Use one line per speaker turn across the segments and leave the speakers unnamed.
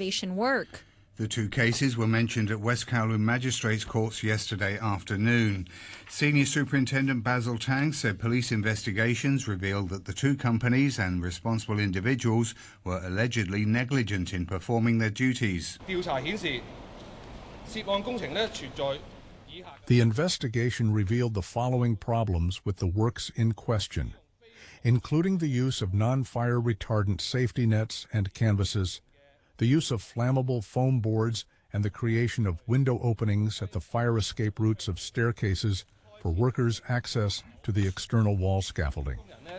excavation work.
The two cases were mentioned at West Kowloon Magistrates Courts yesterday afternoon. Senior Superintendent Basil Tang said police investigations revealed that the two companies and responsible individuals were allegedly negligent in performing their duties.
The
investigation revealed the following problems with the works in question, including the use of non-fire retardant safety nets and canvases, the use of flammable foam boards, and the creation of window openings at the fire escape routes of staircases for workers' access to the external wall scaffolding.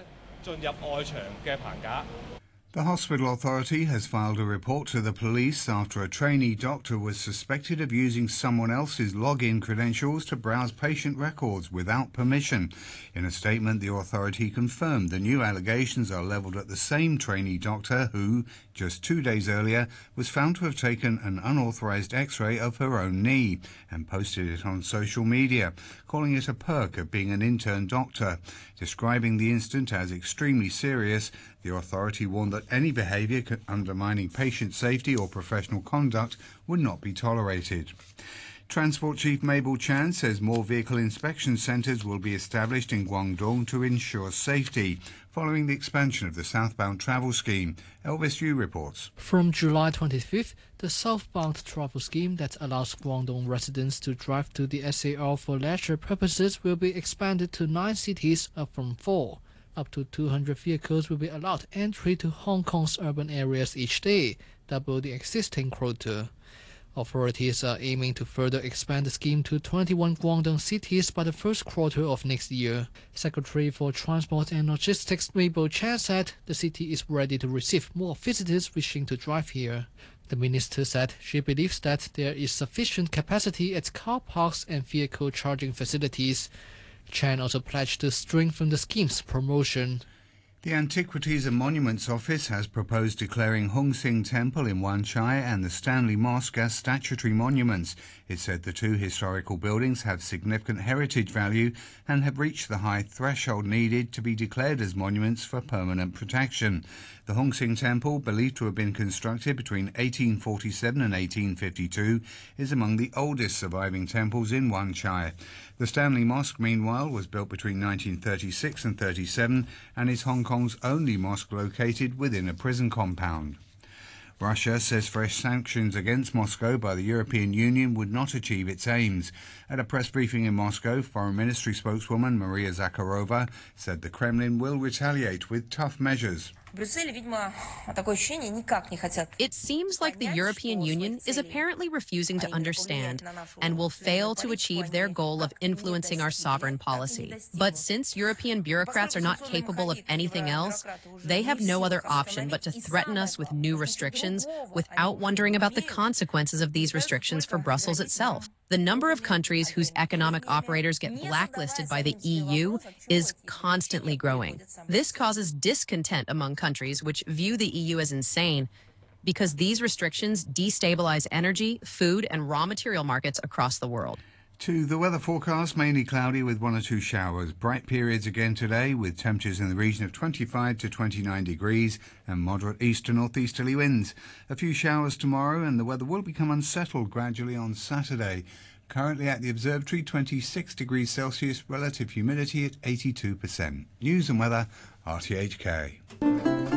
The hospital authority has filed a report to the police after a trainee doctor was suspected of using someone else's login credentials to browse patient records without permission. In a statement, the authority confirmed the new allegations are levelled at the same trainee doctor who, just 2 days earlier, was found to have taken an unauthorised X-ray of her own knee and posted it on social media, calling it a perk of being an intern doctor. Describing the incident as extremely serious, the authority warned that any behaviour undermining patient safety or professional conduct would not be tolerated. Transport Chief Mabel Chan says more vehicle inspection centres will be established in Guangdong to ensure safety, following the expansion of the southbound travel scheme. Elvis Yu reports.
From July 25th, the southbound travel scheme that allows Guangdong residents to drive to the SAR for leisure purposes will be expanded to 9 cities, up from 4. Up to 200 vehicles will be allowed entry to Hong Kong's urban areas each day, double the existing quota. Authorities are aiming to further expand the scheme to 21 Guangdong cities by the first quarter of next year. Secretary for Transport and Logistics Mabel Chan said the city is ready to receive more visitors wishing to drive here. The minister said she believes that there is sufficient capacity at car parks and vehicle charging facilities. Chan also pledged to strengthen the scheme's promotion.
The Antiquities and Monuments Office has proposed declaring Hung Sing Temple in Wan Chai and the Stanley Mosque as statutory monuments. It said the two historical buildings have significant heritage value and have reached the high threshold needed to be declared as monuments for permanent protection. The Hung Sing Temple, believed to have been constructed between 1847 and 1852, is among the oldest surviving temples in Wan Chai. The Stanley Mosque, meanwhile, was built between 1936 and 37 and is Hong Kong's only mosque located within a prison compound. Russia says fresh sanctions against Moscow by the European Union would not achieve its aims. At a press briefing in Moscow, Foreign Ministry spokeswoman Maria Zakharova said the Kremlin will retaliate with tough measures.
It seems like the European Union is apparently refusing to understand and will fail to achieve their goal of influencing our sovereign policy. But since European bureaucrats are not capable of anything else, they have no other option but to threaten us with new restrictions without wondering about the consequences of these restrictions for Brussels itself. The number of countries whose economic operators get blacklisted by the EU is constantly growing. This causes discontent among countries which view the EU as insane because these restrictions destabilize energy, food, and raw material markets across the world.
To the weather forecast, mainly cloudy with 1 or 2 showers. Bright periods again today with temperatures in the region of 25 to 29 degrees and moderate east to northeasterly winds. A few showers tomorrow and the weather will become unsettled gradually on Saturday. Currently at the observatory, 26 degrees Celsius, relative humidity at 82%. News and weather, RTHK.